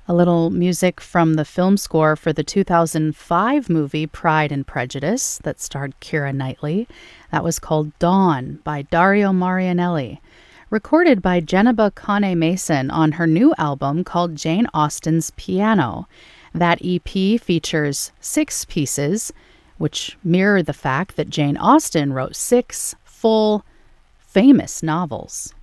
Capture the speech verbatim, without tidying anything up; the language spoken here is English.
A little music from the film score for the two thousand five movie Pride and Prejudice that starred Keira Knightley. That was called Dawn by Dario Marianelli, recorded by Jenniba Kane Mason on her new album called Jane Austen's Piano. That E P features six pieces, which mirror the fact that Jane Austen wrote six full, famous novels.